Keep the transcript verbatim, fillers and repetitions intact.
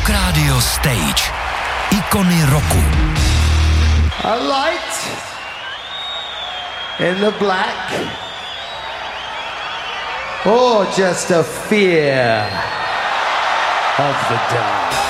Rock Radio Stage. Ikony roku. A light in the black, or just a fear of the dark.